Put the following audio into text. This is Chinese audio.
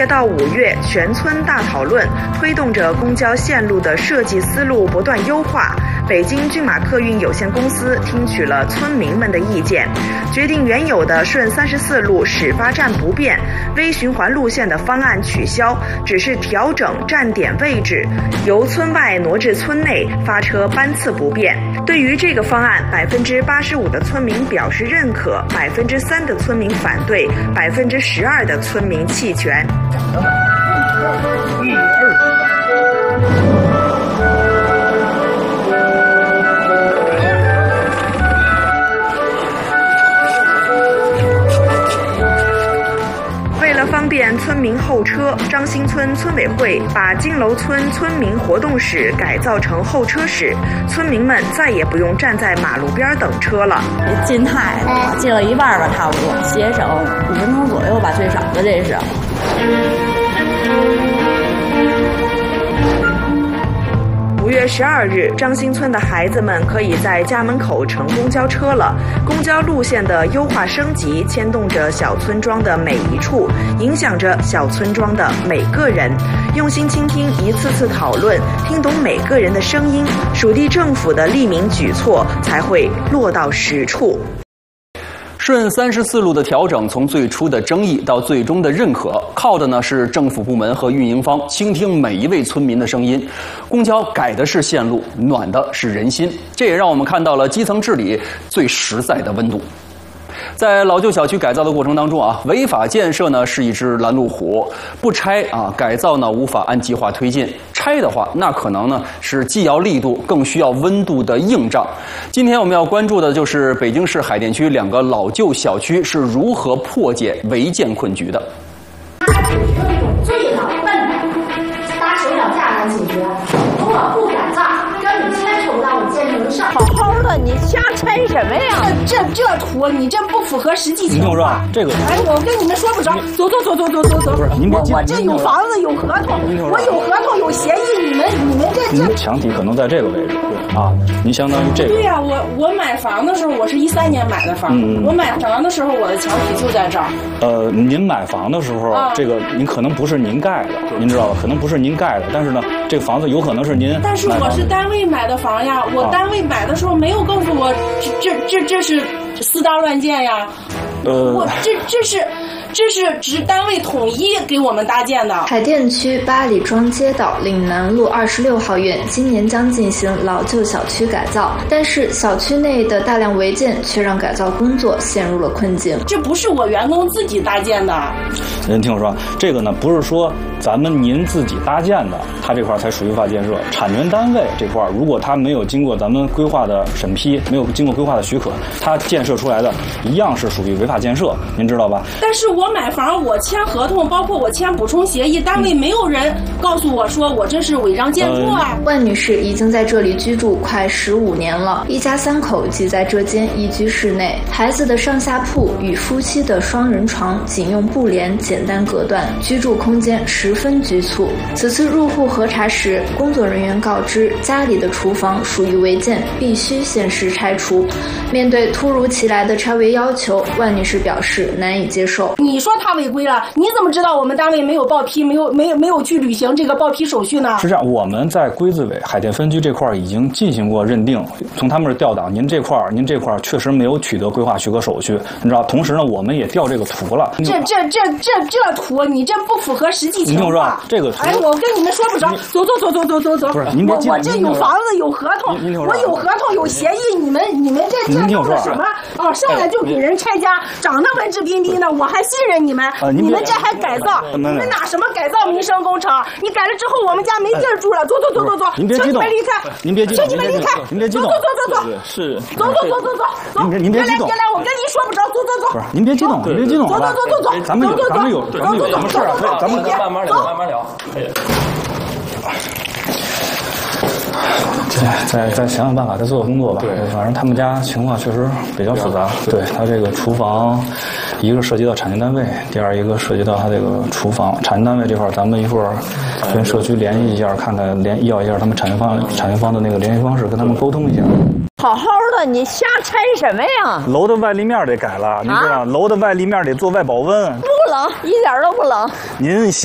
月到5月，全村大讨论，推动着公交线路的设计思路不断优化。北京骏马客运有限公司听取了村民们的意见，决定原有的顺34路始发站不变、微循环路线的方案取消，只是调整站点位置，由村外挪至村内，发车班次不变。对于这个方案，85%的村民表示认可，3%的村民反对，12%的村民弃权。为了方便村民候车，张兴村村委会把金楼村村民活动室改造成候车室，村民们再也不用站在马路边等车了。 进太了，进了一半吧，差不多，节省5分钟左右吧，最少的这是。 5月12日，张兴村的孩子们可以在家门口乘公交车了。公交路线的优化升级，牵动着小村庄的每一处，影响着小村庄的每个人。用心倾听，一次次讨论，听懂每个人的声音，属地政府的利民举措才会落到实处。 顺34路的调整，从最初的争议到最终的认可，靠的呢是政府部门和运营方倾听每一位村民的声音。公交改的是线路，暖的是人心，这也让我们看到了基层治理最实在的温度。在老旧小区改造的过程当中啊，违法建设呢是一只拦路虎，不拆啊，改造呢无法按计划推进；拆的话，那可能呢是既要力度，更需要温度的硬仗。今天我们要关注的就是北京市海淀区2个老旧小区是如何破解违建困局的。 用那种最老笨的搭手脚架来解决，如果不改造，根本牵扯不到我建成上。 好好的，你瞎拆什么呀？ 这图你这不符合实际情况。 这个， 哎，我跟你们说不着，走。 不是，您别我这有房子有合同，我有合同有协议，你们这墙体可能在这个位置，对啊，您相当于这个。 对呀，我买房的时候，我是13年买的房，我买房的时候我的墙体就在这儿。 您买房的时候，这个您可能不是您盖的，您知道吧？可能不是您盖的，但是呢，这个房子有可能是您。 但是我是单位买的房呀，我单位买的时候没有告诉我，这是私搭乱建呀。我这是直单位统一给我们搭建的。 海淀区八里庄街道岭南路26号院今年将进行老旧小区改造，但是小区内的大量违建却让改造工作陷入了困境。 这不是我员工自己搭建的。 您听我说，这个呢不是说您自己搭建的，它这块才属于违法建设。产权单位这块，如果它没有经过咱们规划的审批，没有经过规划的许可，它建设出来的一样是属于违法建设，您知道吧？ 但是我买房，我签合同，包括我签补充协议，单位没有人告诉我说我这是违章建筑啊。 万女士已经在这里居住快15年了，一家3口挤在这间一居室内，孩子的上下铺与夫妻的双人床仅用布帘简单隔断，居住空间十分局促。此次入户核查时，工作人员告知家里的厨房属于违建，必须限时拆除。面对突如其来的拆违要求，万女士表示难以接受。 你说他违规了，你怎么知道我们单位没有报批，没有去履行这个报批手续呢？ 是这样，我们在规资委海淀分区这块已经进行过认定，从他们这调档，您这块确实没有取得规划许可手续，你知道。同时呢，我们也调这个图了。 这图你这不符合实际情况。 您听我说，这个图， 哎，我跟你们说不着，走。 不是，您别我这有房子有合同，我有合同有协议，你们这弄的什么？哦，上来就给人拆家，长得文质彬彬的，我还信任你们。你们这还改造？你们拿什么改造民生工程？你改了之后，我们家没地儿住了。走， 您别激动， 您别激动， 请你们离开，您别激动， 走， 是， 走，您别激动，别来，我跟你说不着，走， 不是，您别激动， 走， 咱们有什么事啊？咱们慢慢聊，再想办法，再做工作吧。对，反正他们家情况确实比较复杂。对，他这个厨房，一个涉及到产权单位，第二一个涉及到他这个厨房。产权单位这块，咱们一会儿跟社区联系一下，看看要一下他们产权方的那个联系方式，跟他们沟通一下。 好好的，你瞎拆什么呀？ 楼的外立面得改了，您知道，楼的外立面得做外保温。 不冷，一点都不冷。 您